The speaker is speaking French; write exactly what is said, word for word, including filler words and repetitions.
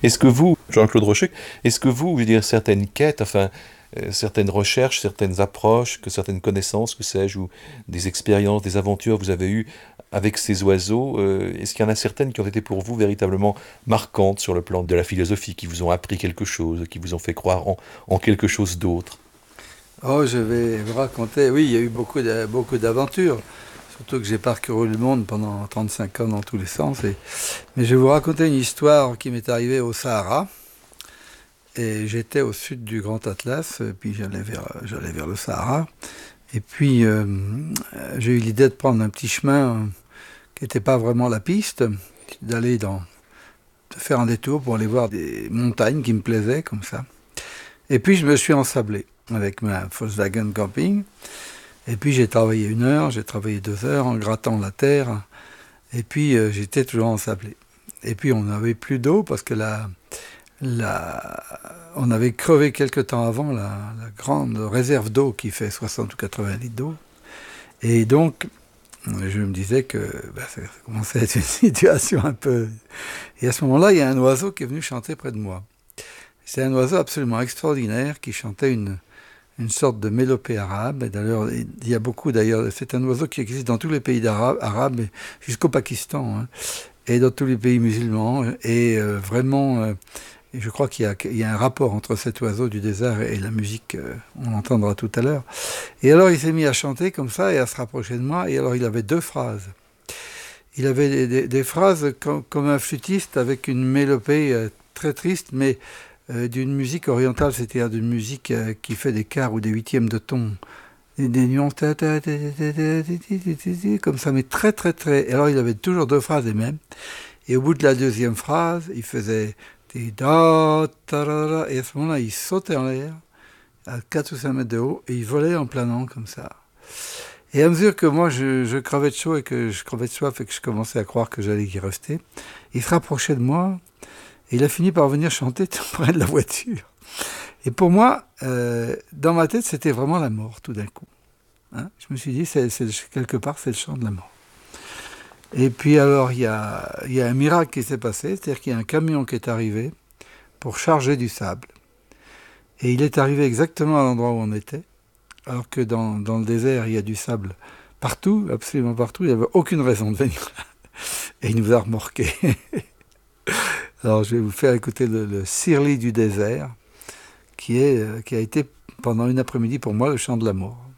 Est-ce que vous, Jean-Claude Rocher, est-ce que vous, vous voulez dire certaines quêtes, enfin, euh, certaines recherches, certaines approches, que certaines connaissances, que sais-je, ou des expériences, des aventures que vous avez eues avec ces oiseaux, euh, est-ce qu'il y en a certaines qui ont été pour vous véritablement marquantes sur le plan de la philosophie, qui vous ont appris quelque chose, qui vous ont fait croire en, en quelque chose d'autre? Oh, je vais vous raconter. Oui, il y a eu beaucoup de- beaucoup d'aventures. Surtout que j'ai parcouru le monde pendant trente-cinq ans dans tous les sens. Et... Mais je vais vous raconter une histoire qui m'est arrivée au Sahara. Et j'étais au sud du Grand Atlas, et puis j'allais vers, j'allais vers le Sahara. Et puis euh, j'ai eu l'idée de prendre un petit chemin euh, qui n'était pas vraiment la piste, d'aller dans, de faire un détour pour aller voir des montagnes qui me plaisaient comme ça. Et puis je me suis ensablé avec ma Volkswagen Camping. Et puis j'ai travaillé une heure, j'ai travaillé deux heures en grattant la terre. Et puis euh, j'étais toujours ensablé. Et puis on n'avait plus d'eau parce que la, la, on avait crevé quelque temps avant la, la grande réserve d'eau qui fait soixante ou quatre-vingts litres d'eau. Et donc je me disais que ben, ça commençait à être une situation un peu... Et à ce moment-là, il y a un oiseau qui est venu chanter près de moi. C'est un oiseau absolument extraordinaire qui chantait une, une sorte de mélopée arabe. Et d'ailleurs, il y a beaucoup d'ailleurs, c'est un oiseau qui existe dans tous les pays arabes, arabes jusqu'au Pakistan, hein, et dans tous les pays musulmans. Et euh, vraiment, euh, je crois qu'il y a, il y a un rapport entre cet oiseau du désert et la musique, euh, on l'entendra tout à l'heure. Et alors, il s'est mis à chanter comme ça et à se rapprocher de moi. Et alors, il avait deux phrases. Il avait des, des, des phrases com, comme un flûtiste avec une mélopée euh, très triste, mais euh, d'une musique orientale, c'est-à-dire d'une musique euh, qui fait des quarts ou des huitièmes de ton, des, des nuances comme ça, mais très très très. Et alors il avait toujours deux phrases les mêmes. Et au bout de la deuxième phrase, il faisait des da ta ra ra, et à ce moment-là, il sautait en l'air à quatre ou cinq mètres de haut et il volait en planant comme ça. Et à mesure que moi je, je crevais de chaud et que je crevais de soif et que je commençais à croire que j'allais y rester, il se rapprochait de moi. Et il a fini par venir chanter tout près de la voiture. Et pour moi, euh, dans ma tête, c'était vraiment la mort, tout d'un coup. Hein, je me suis dit, c'est, c'est, quelque part, c'est le chant de la mort. Et puis alors, il y a, il y a un miracle qui s'est passé, c'est-à-dire qu'il y a un camion qui est arrivé pour charger du sable. Et il est arrivé exactement à l'endroit où on était, alors que dans, dans le désert, il y a du sable partout, absolument partout. Il n'y avait aucune raison de venir là. Et il nous a remorqués. Alors, je vais vous faire écouter le, le Sirli du désert, qui, est, qui a été pendant une après-midi pour moi le chant de la mort.